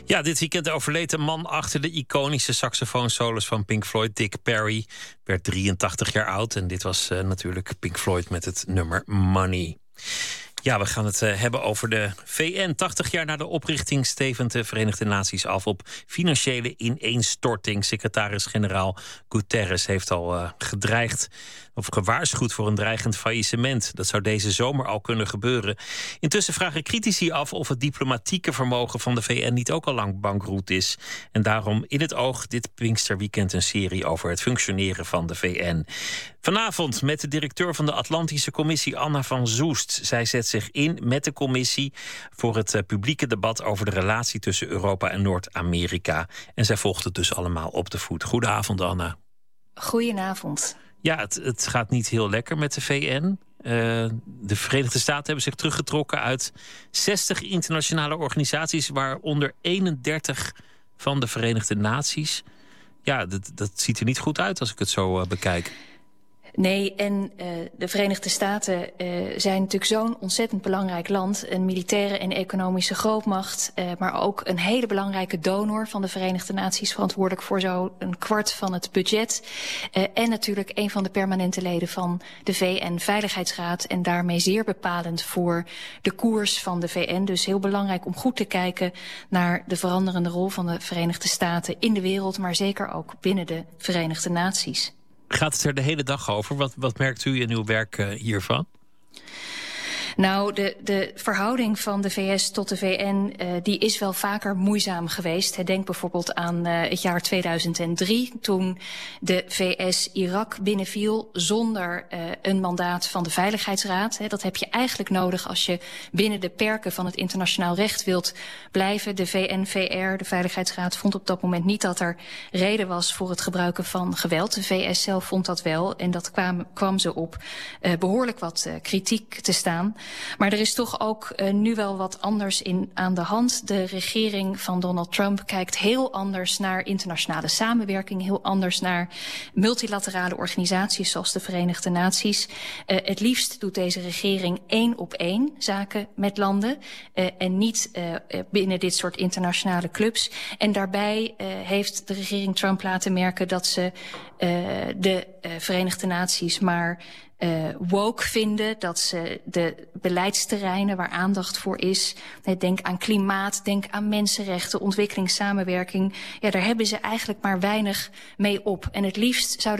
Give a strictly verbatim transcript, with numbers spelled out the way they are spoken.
Ja, dit weekend overleed de man achter de iconische saxofoonsolos van Pink Floyd, Dick Perry. Werd drieëntachtig jaar oud en dit was uh, natuurlijk Pink Floyd met het nummer Money. Ja, we gaan het uh, hebben over de V N. tachtig jaar na de oprichting stevend de Verenigde Naties af op financiële ineenstorting. Secretaris-generaal Guterres heeft al uh, gedreigd of gewaarschuwd voor een dreigend faillissement. Dat zou deze zomer al kunnen gebeuren. Intussen vragen critici af of het diplomatieke vermogen van de V N niet ook al lang bankroet is. En daarom in het oog dit Pinksterweekend een serie over het functioneren van de V N. Vanavond met de directeur van de Atlantische Commissie, Anna van Zoest. Zij zet zich in met de commissie voor het uh, publieke debat over de relatie tussen Europa en Noord-Amerika. En zij volgt het dus allemaal op de voet. Goedenavond, Anna. Goedenavond. Ja, het, het gaat niet heel lekker met de V N. Uh, de Verenigde Staten hebben zich teruggetrokken uit zestig internationale organisaties, waaronder eenendertig van de Verenigde Naties. Ja, dat, dat ziet er niet goed uit als ik het zo uh, bekijk. Nee, en uh, de Verenigde Staten uh, zijn natuurlijk zo'n ontzettend belangrijk land. Een militaire en economische grootmacht. Uh, maar ook een hele belangrijke donor van de Verenigde Naties. Verantwoordelijk voor zo'n kwart van het budget. Uh, en natuurlijk een van de permanente leden van de V N-veiligheidsraad. En daarmee zeer bepalend voor de koers van de V N. Dus heel belangrijk om goed te kijken naar de veranderende rol van de Verenigde Staten in de wereld. Maar zeker ook binnen de Verenigde Naties. Gaat het er de hele dag over? Wat, wat merkt u in uw werk uh, hiervan? Nou, de, de verhouding van de V S tot de V N uh, die is wel vaker moeizaam geweest. Denk bijvoorbeeld aan uh, het jaar tweeduizend drie... toen de V S Irak binnenviel zonder uh, een mandaat van de Veiligheidsraad. He, dat heb je eigenlijk nodig als je binnen de perken van het internationaal recht wilt blijven. De V N V R, de Veiligheidsraad, vond op dat moment niet dat er reden was voor het gebruiken van geweld. De V S zelf vond dat wel en dat kwam, kwam ze op uh, behoorlijk wat uh, kritiek te staan. Maar er is toch ook uh, nu wel wat anders in aan de hand. De regering van Donald Trump kijkt heel anders naar internationale samenwerking, heel anders naar multilaterale organisaties zoals de Verenigde Naties. Uh, het liefst doet deze regering één op één zaken met landen uh, en niet uh, binnen dit soort internationale clubs. En daarbij uh, heeft de regering Trump laten merken dat ze uh, de uh, Verenigde Naties maar Uh, woke vinden, dat ze de beleidsterreinen waar aandacht voor is, denk aan klimaat, denk aan mensenrechten, ontwikkelingssamenwerking, ja, daar hebben ze eigenlijk maar weinig mee op. En het liefst zou